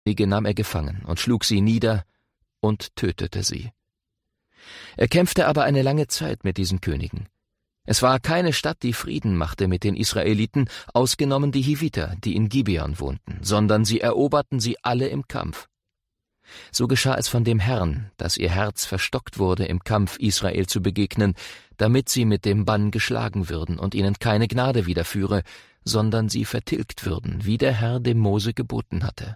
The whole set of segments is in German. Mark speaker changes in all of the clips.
Speaker 1: nahm er gefangen und schlug sie nieder und tötete sie. Er kämpfte aber eine lange Zeit mit diesen Königen. Es war keine Stadt, die Frieden machte mit den Israeliten, ausgenommen die Hiviter, die in Gibeon wohnten, sondern sie eroberten sie alle im Kampf. So geschah es von dem Herrn, dass ihr Herz verstockt wurde, im Kampf Israel zu begegnen, damit sie mit dem Bann geschlagen würden und ihnen keine Gnade widerführe, sondern sie vertilgt würden, wie der Herr dem Mose geboten hatte.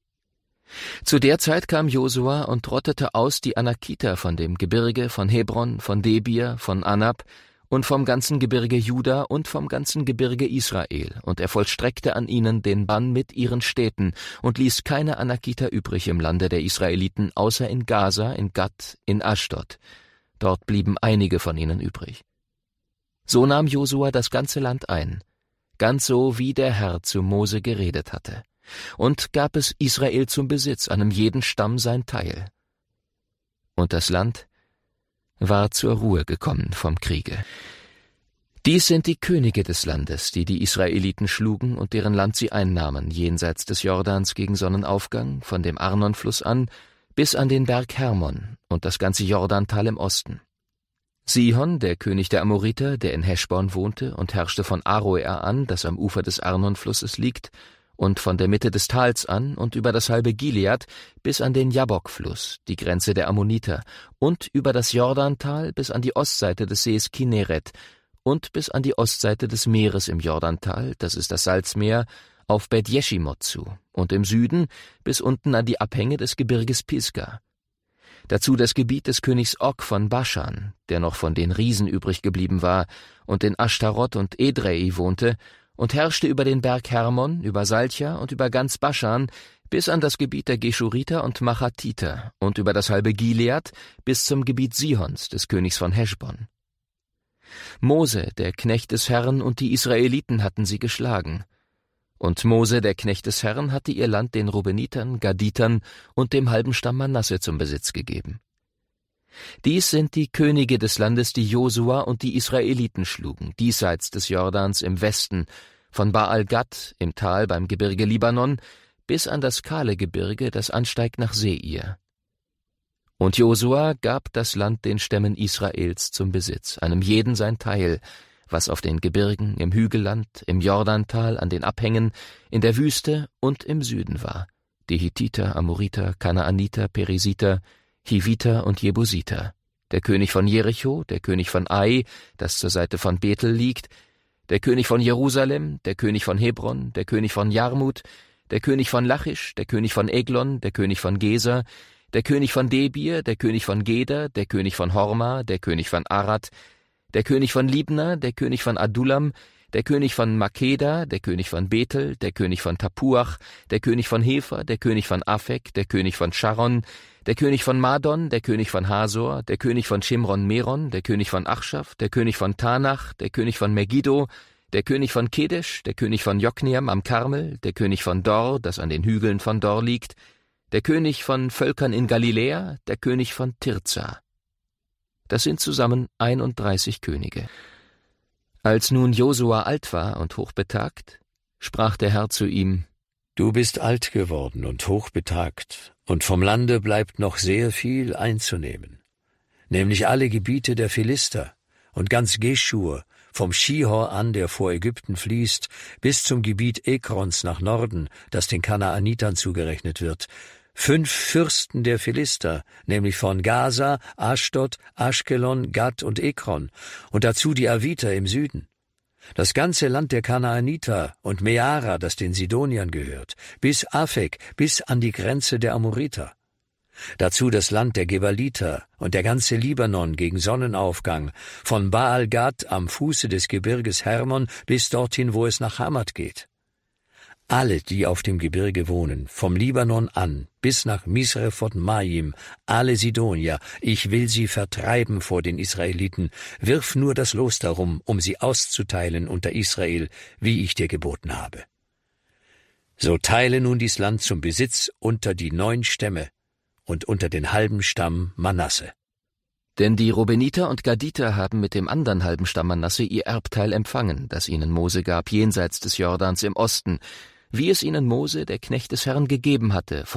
Speaker 1: Zu der Zeit kam Josua und rottete aus die Anakiter von dem Gebirge, von Hebron, von Debir, von Anab und vom ganzen Gebirge Juda und vom ganzen Gebirge Israel, und er vollstreckte an ihnen den Bann mit ihren Städten und ließ keine Anakiter übrig im Lande der Israeliten, außer in Gaza, in Gat, in Aschdod. Dort blieben einige von ihnen übrig. So nahm Josua das ganze Land ein, ganz so, wie der Herr zu Mose geredet hatte, und gab es Israel zum Besitz, einem jeden Stamm sein Teil. Und das Land war zur Ruhe gekommen vom Kriege. Dies sind die Könige des Landes, die die Israeliten schlugen und deren Land sie einnahmen, jenseits des Jordans gegen Sonnenaufgang, von dem Arnonfluss an, bis an den Berg Hermon und das ganze Jordantal im Osten. Sihon, der König der Amoriter, der in Heschbon wohnte und herrschte von Aroer an, das am Ufer des Arnonflusses liegt, und von der Mitte des Tals an und über das halbe Gilead bis an den Jabbokfluss, die Grenze der Ammoniter, und über das Jordantal bis an die Ostseite des Sees Kinneret und bis an die Ostseite des Meeres im Jordantal, das ist das Salzmeer, auf Bet Jeschimot zu, und im Süden bis unten an die Abhänge des Gebirges Pisga. Dazu das Gebiet des Königs Og von Baschan, der noch von den Riesen übrig geblieben war und in Ashtarot und Edrei wohnte, und herrschte über den Berg Hermon, über Salcha und über ganz Baschan bis an das Gebiet der Geschuriter und Machatiter und über das halbe Gilead bis zum Gebiet Sihons, des Königs von Heschbon. Mose, der Knecht des Herrn, und die Israeliten hatten sie geschlagen. Und Mose, der Knecht des Herrn, hatte ihr Land den Rubenitern, Gaditern und dem halben Stamm Manasse zum Besitz gegeben. Dies sind die Könige des Landes, die Josua und die Israeliten schlugen, diesseits des Jordans im Westen, von Baal-Gad im Tal beim Gebirge Libanon bis an das kahle Gebirge, das ansteigt nach Seir. Und Josua gab das Land den Stämmen Israels zum Besitz, einem jeden sein Teil, was auf den Gebirgen, im Hügelland, im Jordantal, an den Abhängen, in der Wüste und im Süden war, die Hittiter, Amoriter, Kanaaniter, Perisiter, Hiviter und Jebusiter, der König von Jericho, der König von Ai, das zur Seite von Bethel liegt, der König von Jerusalem, der König von Hebron, der König von Jarmut, der König von Lachisch, der König von Eglon, der König von Geser, der König von Debir, der König von Geder, der König von Horma, der König von Arad, der König von Libna, der König von Adullam, der König von Makeda, der König von Bethel, der König von Tapuach, der König von Hefer, der König von Afek, der König von Sharon, der König von Madon, der König von Hasor, der König von Shimron-Meron, der König von Achschaf, der König von Tanach, der König von Megiddo, der König von Kedesh, der König von Jokneam am Karmel, der König von Dor, das an den Hügeln von Dor liegt, der König von Völkern in Galiläa, der König von Tirza. Das sind zusammen 31 Könige. Als nun Josua alt war und hochbetagt, sprach der Herr zu ihm:
Speaker 2: Du bist alt geworden und hochbetagt, und vom Lande bleibt noch sehr viel einzunehmen, nämlich alle Gebiete der Philister und ganz Geschur, vom Schihor an, der vor Ägypten fließt, bis zum Gebiet Ekrons nach Norden, das den Kanaanitern zugerechnet wird. 5 Fürsten der Philister, nämlich von Gaza, Aschdod, Aschkelon, Gad und Ekron, und dazu die Aviter im Süden. Das ganze Land der Kanaaniter und Meara, das den Sidoniern gehört, bis Afek, bis an die Grenze der Amoriter. Dazu das Land der Gebaliter und der ganze Libanon gegen Sonnenaufgang, von Baal-Gad am Fuße des Gebirges Hermon bis dorthin, wo es nach Hamat geht. Alle, die auf dem Gebirge wohnen, vom Libanon an bis nach Misrephot-Maim, alle Sidonier, ich will sie vertreiben vor den Israeliten, wirf nur das Los darum, um sie auszuteilen unter Israel, wie ich dir geboten habe. So teile nun dies Land zum Besitz unter die 9 Stämme und unter den halben Stamm Manasse.
Speaker 1: Denn die Rubeniter und Gaditer haben mit dem anderen halben Stamm Manasse ihr Erbteil empfangen, das ihnen Mose gab jenseits des Jordans im Osten, wie es ihnen Mose, der Knecht des Herrn, gegeben hatte,